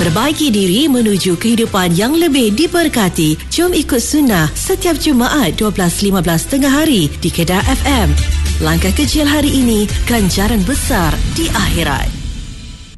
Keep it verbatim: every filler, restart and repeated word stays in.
Memperbaiki diri menuju kehidupan yang lebih diberkati. Jom ikut sunnah setiap Jumaat dua belas lima belas tengah hari di Kedah F M. Langkah kecil hari ini, ganjaran besar di akhirat.